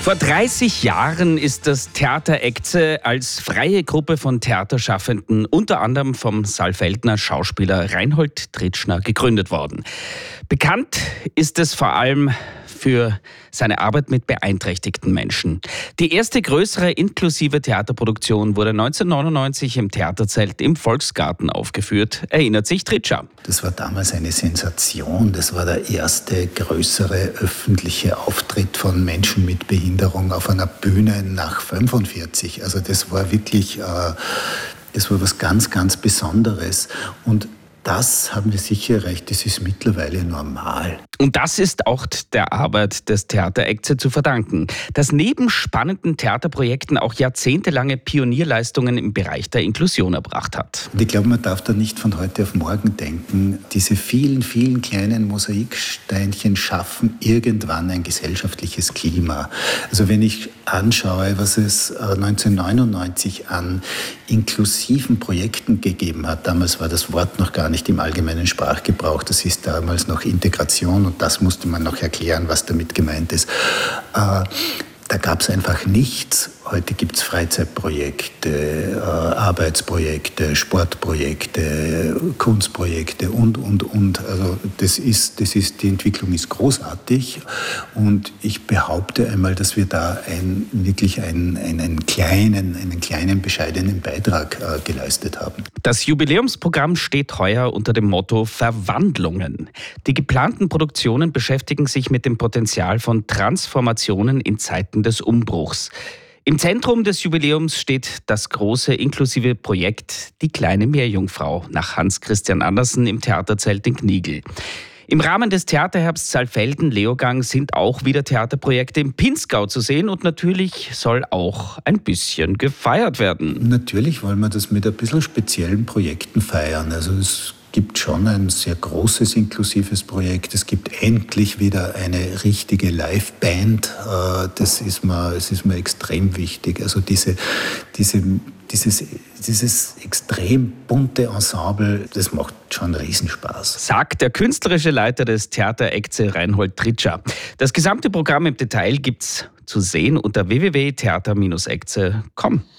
Vor 30 Jahren ist das Theater Ecce als freie Gruppe von Theaterschaffenden, unter anderem vom Saalfeldner Schauspieler Reinhold Tritschner, gegründet worden. Bekannt ist es vor allem für seine Arbeit mit beeinträchtigten Menschen. Die erste größere inklusive Theaterproduktion wurde 1999 im Theaterzelt im Volksgarten aufgeführt, erinnert sich Tritscher. Das war damals eine Sensation. Das war der erste größere öffentliche Auftritt von Menschen mit Behinderung auf einer Bühne nach 45. Also das war wirklich, das war was ganz, ganz Besonderes. Und das haben wir sicher erreicht, das ist mittlerweile normal. Und das ist auch der Arbeit des Theater Ecce zu verdanken, das neben spannenden Theaterprojekten auch jahrzehntelange Pionierleistungen im Bereich der Inklusion erbracht hat. Und ich glaube, man darf da nicht von heute auf morgen denken. Diese vielen, vielen kleinen Mosaiksteinchen schaffen irgendwann ein gesellschaftliches Klima. Also wenn ich anschaue, was es 1999 an inklusiven Projekten gegeben hat, damals war das Wort noch gar nicht im allgemeinen Sprachgebrauch, das ist damals noch Integration und das musste man noch erklären, was damit gemeint ist. Da gab es einfach nichts. Heute gibt es Freizeitprojekte, Arbeitsprojekte, Sportprojekte, Kunstprojekte und. Also die Entwicklung ist großartig und ich behaupte einmal, dass wir da wirklich einen kleinen, bescheidenen Beitrag geleistet haben. Das Jubiläumsprogramm steht heuer unter dem Motto Verwandlungen. Die geplanten Produktionen beschäftigen sich mit dem Potenzial von Transformationen in Zeiten des Umbruchs. Im Zentrum des Jubiläums steht das große inklusive Projekt Die kleine Meerjungfrau nach Hans Christian Andersen im Theaterzelt in Gnigl. Im Rahmen des Theaterherbst Saalfelden-Leogang sind auch wieder Theaterprojekte im Pinzgau zu sehen und natürlich soll auch ein bisschen gefeiert werden. Natürlich wollen wir das mit ein bisschen speziellen Projekten feiern. Also es gibt schon ein sehr großes inklusives Projekt. Es gibt endlich wieder eine richtige Liveband. Das ist mir extrem wichtig. Also dieses extrem bunte Ensemble, das macht schon Riesenspaß. Sagt der künstlerische Leiter des Theater Ecce, Reinhold Tritschner. Das gesamte Programm im Detail gibt's zu sehen unter www.theater-ecce.com.